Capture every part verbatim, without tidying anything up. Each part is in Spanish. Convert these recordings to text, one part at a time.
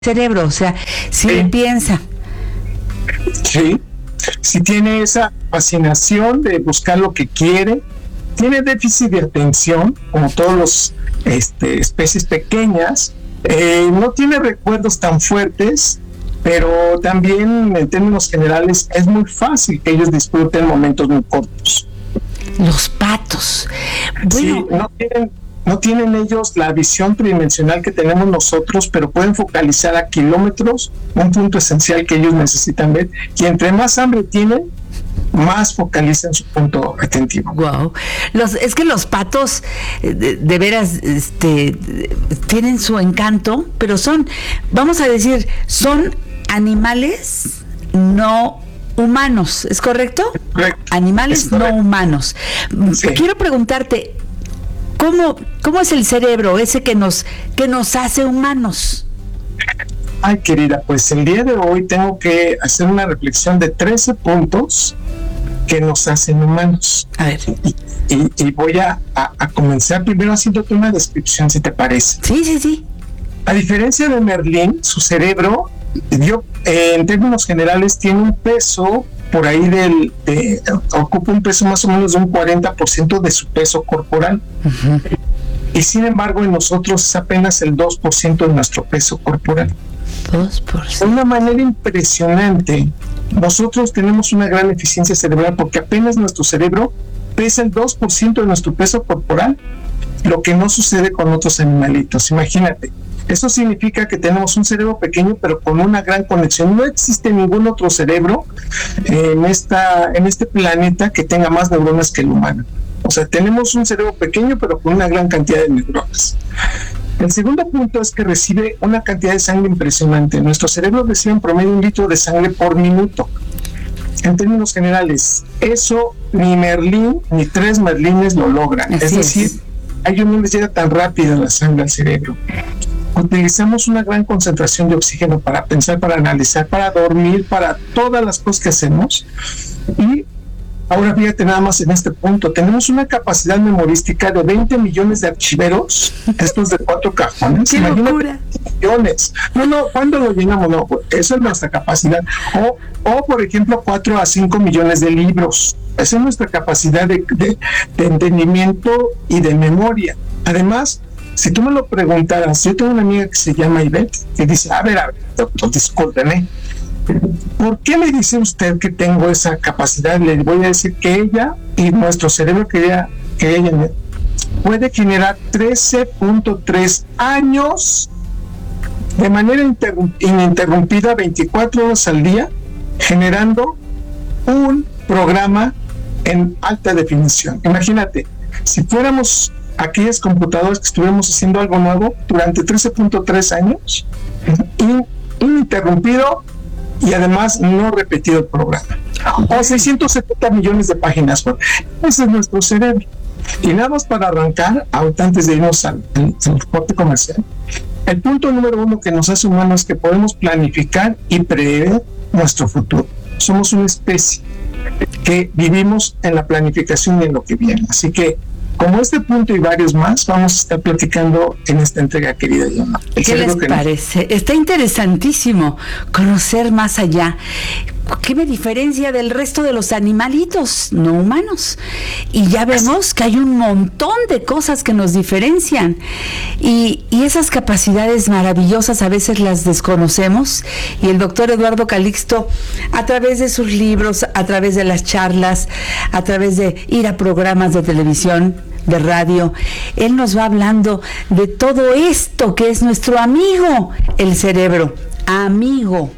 cerebro, o sea, si Sí. piensa. Sí, si tiene esa fascinación de buscar lo que quiere, tiene déficit de atención, como todas las este, especies pequeñas, eh, no tiene recuerdos tan fuertes, pero también en términos generales es muy fácil que ellos disfruten momentos muy cortos. Los patos. Bueno, Sí, no tienen, no tienen ellos la visión tridimensional que tenemos nosotros, pero pueden focalizar a kilómetros un punto esencial que ellos necesitan ver, y entre más hambre tienen, más focalizan su punto atentivo. wow. Los, es que los patos, eh, de, de veras, este, tienen su encanto, pero son, vamos a decir, son animales no humanos, ¿es correcto? Correcto. Animales Es correcto. no humanos. Sí. Quiero preguntarte, ¿cómo, cómo es el cerebro ese que nos, que nos hace humanos? Ay, querida, pues el día de hoy tengo que hacer una reflexión de trece puntos que nos hacen humanos. A ver. Y, y- y voy a, a- a comenzar primero haciéndote una descripción, si te parece. Sí, sí, sí. A diferencia de Merlín, su cerebro, dio, eh, en términos generales, tiene un peso por ahí del, de, ocupa un peso más o menos de un cuarenta por ciento de su peso corporal. Uh-huh. Y sin embargo, en nosotros es apenas el dos por ciento de nuestro peso corporal. Dos por De ciento. una manera impresionante, nosotros tenemos una gran eficiencia cerebral porque apenas nuestro cerebro pesa el dos por ciento de nuestro peso corporal, lo que no sucede con otros animalitos. Imagínate, eso significa que tenemos un cerebro pequeño pero con una gran conexión. No existe ningún otro cerebro eh, en, esta, en este planeta que tenga más neuronas que el humano. O sea, tenemos un cerebro pequeño pero con una gran cantidad de neuronas. El segundo punto es que recibe una cantidad de sangre impresionante. Nuestro cerebro recibe en promedio un litro de sangre por minuto. En términos generales, eso ni Merlín ni tres Merlines lo logran. Así es decir, es. a ellos no les llega tan rápido la sangre al cerebro. Utilizamos una gran concentración de oxígeno para pensar, para analizar, para dormir, para todas las cosas que hacemos. Y ahora fíjate nada más en este punto, tenemos una capacidad memorística de veinte millones de archiveros, estos de cuatro cajones. ¡Qué Imagínate, locura! millones. No, no, ¿cuándo lo llenamos? No, eso es nuestra capacidad. O, o por ejemplo, cuatro a cinco millones de libros. Esa es nuestra capacidad de, de, de entendimiento y de memoria. Además, si tú me lo preguntaras, yo tengo una amiga que se llama Ivette, que dice, a ver, a ver, doctor, discúlpeme, ¿por qué me dice usted que tengo esa capacidad? Le voy a decir que ella y nuestro cerebro que ella, que ella puede generar trece punto tres años de manera interrum- ininterrumpida, veinticuatro horas al día, generando un programa en alta definición. Imagínate, si fuéramos aquellas computadoras que estuviéramos haciendo algo nuevo durante trece punto tres años, in- ininterrumpido y además no repetido el programa. O seiscientos setenta millones de páginas web. Ese es nuestro cerebro. Y nada más para arrancar, ahorita antes de irnos al, al, al reporte comercial, el punto número uno que nos hace humanos es que podemos planificar y prever nuestro futuro. Somos una especie que vivimos en la planificación y en lo que viene. Así que, como este punto y varios más, vamos a estar platicando en esta entrega, querida Yama. ¿Qué les parece? Está interesantísimo conocer más allá. ¿Qué me diferencia del resto de los animalitos no humanos? Y ya vemos que hay un montón de cosas que nos diferencian. Y, y esas capacidades maravillosas a veces las desconocemos. Y el doctor Eduardo Calixto, a través de sus libros, a través de las charlas, a través de ir a programas de televisión, de radio, él nos va hablando de todo esto que es nuestro amigo, el cerebro, amigo.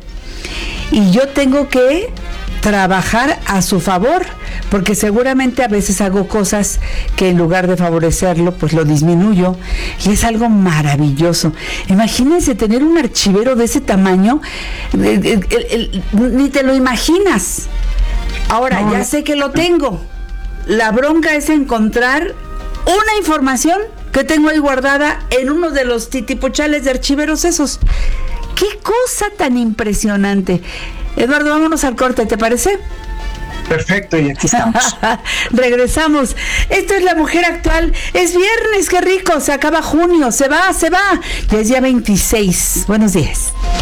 Y yo tengo que trabajar a su favor, porque seguramente a veces hago cosas que en lugar de favorecerlo, pues lo disminuyo, y es algo maravilloso. Imagínense tener un archivero de ese tamaño, el, el, el, el, ni te lo imaginas. Ahora, no. Ya sé que lo tengo. La bronca es encontrar una información que tengo ahí guardada en uno de los titipuchales de archiveros esos. ¡Qué cosa tan impresionante! Eduardo, vámonos al corte, ¿te parece? Perfecto, y aquí estamos. Regresamos. Esto es La Mujer Actual. Es viernes, qué rico. Se acaba junio. Se va, se va. Ya es día veintiséis. Buenos días.